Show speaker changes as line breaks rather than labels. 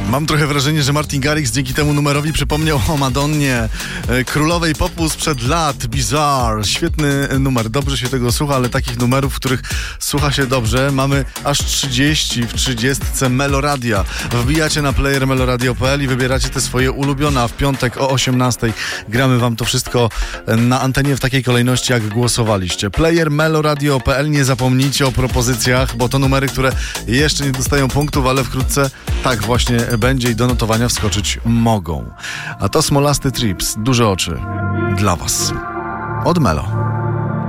Mam trochę wrażenie, że Martin Garrix dzięki temu numerowi przypomniał o Madonnie, królowej popu sprzed lat, Bizarre. Świetny numer, dobrze się tego słucha, ale takich numerów, w których słucha się dobrze, mamy aż 30 w 30 Meloradia. Wbijacie na player meloradio.pl i wybieracie te swoje ulubione, a w piątek o 18 gramy wam to wszystko na antenie w takiej kolejności, jak głosowaliście. Player meloradio.pl, nie zapomnijcie o propozycjach, bo to numery, które jeszcze nie dostają punktów, ale wkrótce tak właśnie będzie i do notowania wskoczyć mogą. A to Smolasty Trips, duże oczy dla was. Od Melo.